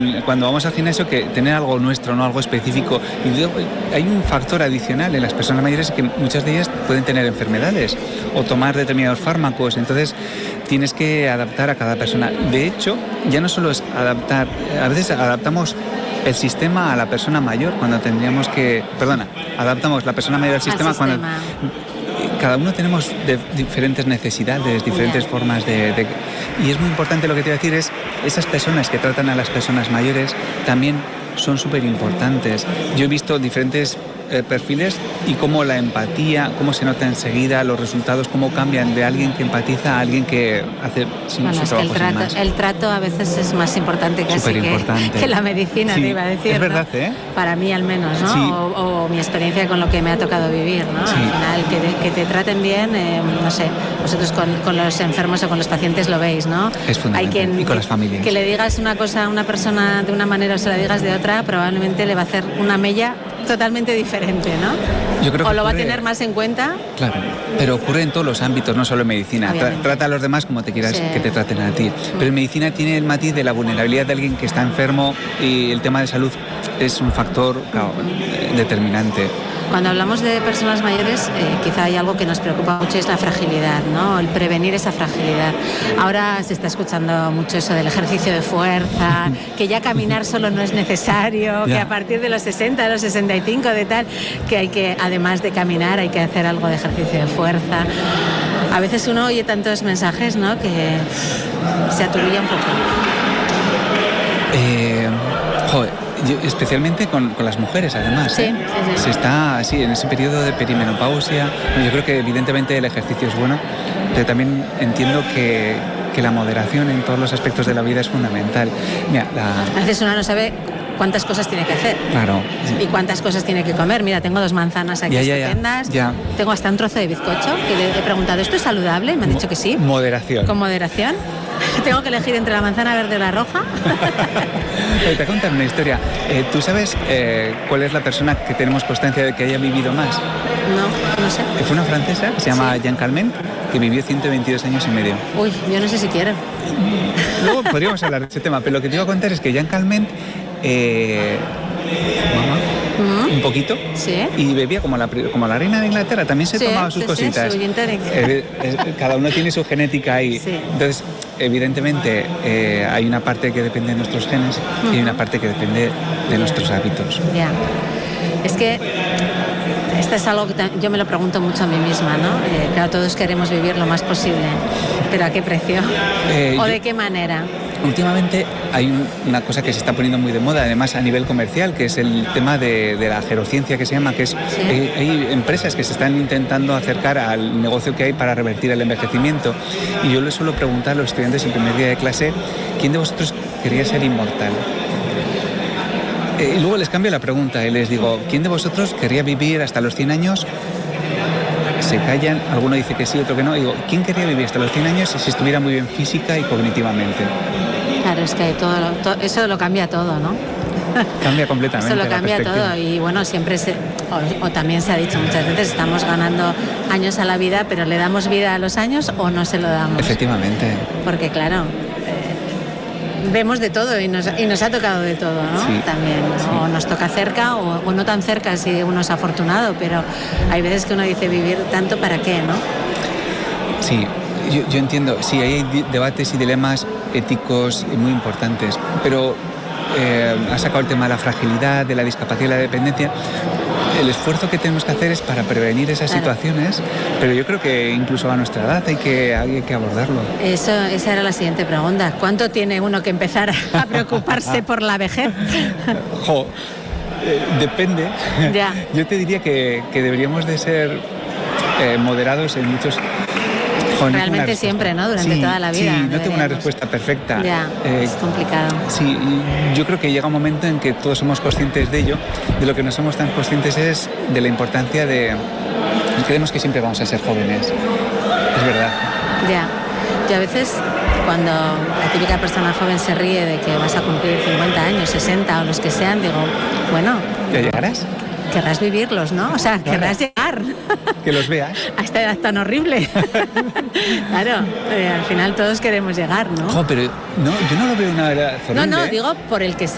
Cuando vamos al gimnasio, que tener algo nuestro, no algo específico. Y luego hay un factor adicional en las personas mayores, que muchas de ellas pueden tener enfermedades o tomar determinados fármacos. Entonces tienes que adaptar a cada persona. De hecho, ya no solo es adaptar, a veces adaptamos el sistema a la persona mayor cuando tendríamos que... adaptamos la persona mayor al sistema cuando... Cada uno tenemos diferentes necesidades, diferentes formas de... Y es muy importante, lo que te voy a decir es, esas personas que tratan a las personas mayores también son súper importantes. Yo he visto diferentes perfiles y cómo la empatía, cómo se nota enseguida los resultados, cómo cambian de alguien que empatiza a alguien que hace su trabajo. El trato a veces es más importante casi que la medicina, sí, te iba a decir. Es verdad, ¿no? ¿eh? Para mí al menos, ¿no? Sí. O mi experiencia con lo que me ha tocado vivir, ¿no? Sí. Al final, que te traten bien, no sé, vosotros con los enfermos o con los pacientes lo veis, ¿no? Es fundamental. Y con las familias. Que le digas una cosa a una persona de una manera o se la digas de otra, probablemente le va a hacer una mella totalmente diferente, ¿no? Yo creo que o lo va a tener más en cuenta. Claro, pero ocurre en todos los ámbitos, no solo en medicina. Trata a los demás como te quieras que te traten a ti. Pero en medicina tiene el matiz de la vulnerabilidad de alguien que está enfermo, y el tema de salud es un factor, claro, determinante. Cuando hablamos de personas mayores, quizá hay algo que nos preocupa mucho, es la fragilidad, ¿no? El prevenir esa fragilidad. Ahora se está escuchando mucho eso del ejercicio de fuerza, que ya caminar solo no es necesario, que a partir de los 60, de los 65, de tal, que hay que, además de caminar, hay que hacer algo de ejercicio de fuerza. A veces uno oye tantos mensajes, ¿no?, que se aturulla un poco. Especialmente con las mujeres, además. Sí. Se está así en ese periodo de perimenopausia. Yo creo que evidentemente el ejercicio es bueno, pero también entiendo que la moderación en todos los aspectos de la vida es fundamental. Mira, a veces uno no sabe cuántas cosas tiene que hacer. Claro. Y cuántas cosas tiene que comer. Mira, tengo 2 manzanas aquí estupendas. Tengo hasta un trozo de bizcocho que le he preguntado, ¿esto es saludable? Y me han dicho que sí. Moderación. Con moderación. Tengo que elegir entre la manzana verde o la roja. Te voy a contar una historia. ¿Tú sabes cuál es la persona que tenemos constancia de que haya vivido más? No sé. Que fue una francesa que se llama Jeanne Calment, que vivió 122 años y medio. Uy, yo no sé si quiero. Luego podríamos hablar de ese tema, pero lo que te iba a contar es que Jeanne Calment un poquito, y bebía como la reina de Inglaterra, también se tomaba sus cositas. Cada uno tiene su genética ahí. Entonces, evidentemente, hay una parte que depende de nuestros genes y hay una parte que depende de nuestros hábitos. Ya. Es que esto es algo que yo me lo pregunto mucho a mí misma, ¿no? Claro, todos queremos vivir lo más posible, pero ¿a qué precio? ¿O de qué manera? Últimamente hay una cosa que se está poniendo muy de moda, además a nivel comercial, que es el tema de la gerociencia, que se llama, que es hay empresas que se están intentando acercar al negocio que hay para revertir el envejecimiento. Y yo les suelo preguntar a los estudiantes el primer día de clase, ¿quién de vosotros quería ser inmortal? Y luego les cambio la pregunta y les digo, ¿quién de vosotros querría vivir hasta los 100 años? Se callan, alguno dice que sí, otro que no. Y digo, ¿quién querría vivir hasta los 100 años si estuviera muy bien física y cognitivamente? Claro, es que eso lo cambia todo, ¿no? Cambia completamente. Eso lo cambia todo. Y bueno, siempre o también se ha dicho muchas veces, estamos ganando años a la vida, pero ¿le damos vida a los años o no se lo damos? Efectivamente. Porque claro, vemos de todo y nos ha tocado de todo, ¿no? Sí. También, o nos toca cerca o no tan cerca si uno es afortunado, pero hay veces que uno dice, vivir tanto para qué, ¿no? Sí, yo entiendo, sí, hay debates y dilemas éticos muy importantes, pero ha sacado el tema de la fragilidad, de la discapacidad y la dependencia. El esfuerzo que tenemos que hacer es para prevenir esas situaciones, pero yo creo que incluso a nuestra edad hay que abordarlo. Esa era la siguiente pregunta. ¿Cuánto tiene uno que empezar a preocuparse por la vejez? Depende. Ya. Yo te diría que deberíamos de ser moderados en muchos... Realmente siempre, ¿no? Durante toda la vida. Sí, no tengo una respuesta perfecta. Ya, es complicado. Sí, yo creo que llega un momento en que todos somos conscientes de ello. De lo que no somos tan conscientes es de la importancia de... Creemos que siempre vamos a ser jóvenes. Es verdad. Ya. Yo a veces, cuando la típica persona joven se ríe de que vas a cumplir 50 años, 60 o los que sean, digo, bueno... ¿Ya llegarás? Querrás vivirlos, ¿no? O sea, querrás llegar. Que los veas. A esta edad tan horrible. Claro, al final todos queremos llegar, ¿no? Pero no, yo no lo veo una edad horrible. No, digo por el que sea.